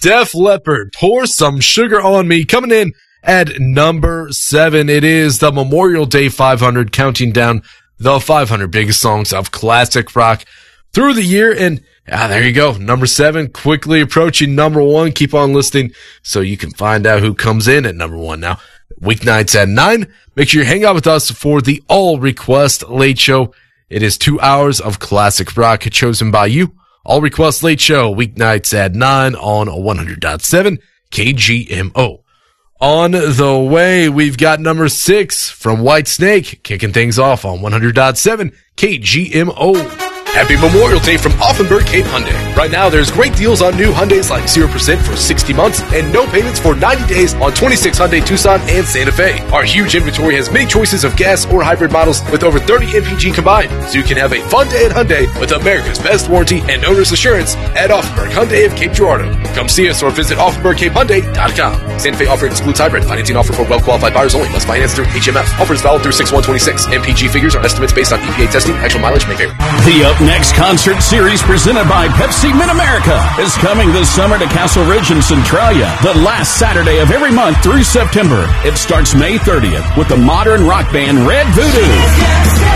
Def Leppard, Pour Some Sugar on Me, coming in at number 7. It is the Memorial Day 500, counting down the 500 biggest songs of classic rock through the year. And there you go. Number 7, quickly approaching number 1. Keep on listening so you can find out who comes in at number 1. Now, weeknights at 9, make sure you hang out with us for the All Request Late Show. It is 2 hours of classic rock chosen by you. All Request Late Show, weeknights at 9 on 100.7 KGMO. On the way, we've got number 6 from Whitesnake, kicking things off on 100.7 KGMO. Happy Memorial Day from Offenburg Cape Hyundai. Right now, there's great deals on new Hyundais like 0% for 60 months and no payments for 90 days on 26 Hyundai Tucson and Santa Fe. Our huge inventory has many choices of gas or hybrid models with over 30 MPG combined, so you can have a fun day at Hyundai with America's best warranty and owner's assurance at Offenburg Hyundai of Cape Girardeau. Come see us or visit OffenburgCapeHyundai.com. Santa Fe offer excludes hybrid. Financing offer for well-qualified buyers only. Must finance through HMF. Offer is valid through 6/126. MPG figures are estimates based on EPA testing. Actual mileage may vary. The Up Next concert series presented by Pepsi Mid-America is coming this summer to Castle Ridge in Centralia, the last Saturday of every month through September. It starts May 30th with the modern rock band Red Voodoo.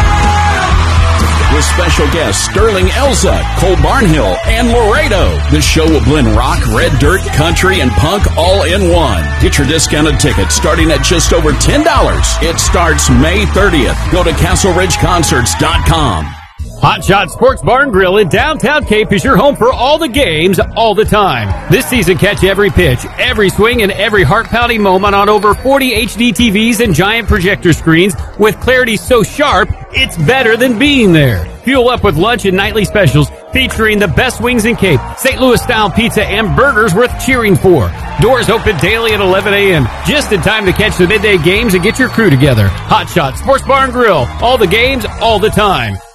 With special guests Sterling Elza, Cole Barnhill, and Laredo. This show will blend rock, red dirt, country, and punk all in one. Get your discounted tickets starting at just over $10. It starts May 30th. Go to CastleRidgeConcerts.com. Hot Shot Sports Bar and Grill in downtown Cape is your home for all the games, all the time. This season, catch every pitch, every swing, and every heart-pounding moment on over 40 HD TVs and giant projector screens with clarity so sharp, it's better than being there. Fuel up with lunch and nightly specials featuring the best wings in Cape, St. Louis-style pizza, and burgers worth cheering for. Doors open daily at 11 a.m., just in time to catch the midday games and get your crew together. Hot Shot Sports Bar and Grill, all the games, all the time.